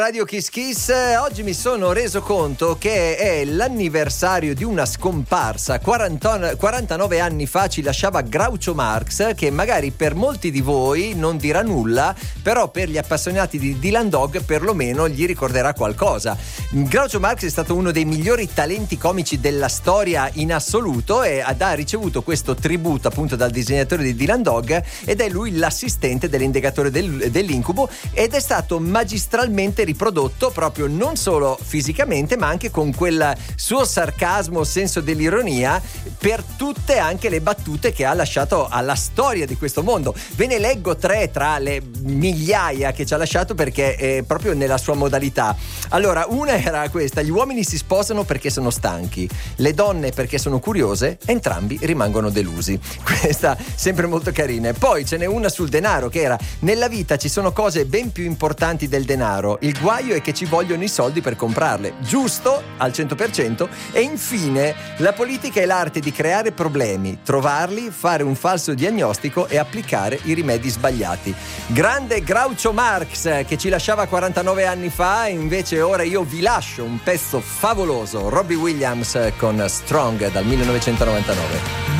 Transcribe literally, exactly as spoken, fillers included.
Radio Kiss Kiss, oggi mi sono reso conto che è l'anniversario di una scomparsa. quaranta, quarantanove anni fa ci lasciava Groucho Marx, che magari per molti di voi non dirà nulla, però per gli appassionati di Dylan Dog perlomeno gli ricorderà qualcosa. Groucho Marx è stato uno dei migliori talenti comici della storia in assoluto e ha ricevuto questo tributo appunto dal disegnatore di Dylan Dog, ed è lui l'assistente dell'indegatore del, dell'incubo, ed è stato magistralmente riprodotto proprio non solo fisicamente ma anche con quel suo sarcasmo, senso dell'ironia per tutte anche le battute che ha lasciato alla storia di questo mondo. Ve ne leggo tre tra le migliaia che ci ha lasciato, perché è proprio nella sua modalità. Allora, una era questa: gli uomini si sposano perché sono stanchi, le donne perché sono curiose, entrambi rimangono delusi. Questa sempre molto carina. Poi ce n'è una sul denaro che era: nella vita ci sono cose ben più importanti del denaro, il guaio è che ci vogliono i soldi per comprarle. Giusto al cento per cento. E infine, la politica è l'arte di creare problemi, trovarli, fare un falso diagnostico e applicare i rimedi sbagliati. Grande Groucho Marx, che ci lasciava quarantanove anni fa. Invece ora io vi lascio un pezzo favoloso, Robbie Williams con Strong dal millenovecentonovantanove.